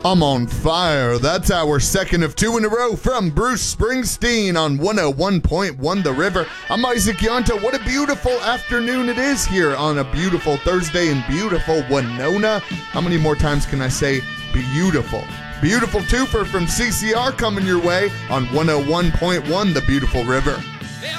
I'm on fire. That's our second of two in a row from Bruce Springsteen on 101.1 The River. I'm Isaac Yonta. What a beautiful afternoon it is here on a beautiful Thursday in beautiful Winona. How many more times can I say beautiful? Beautiful twofer from CCR coming your way on 101.1 The Beautiful River.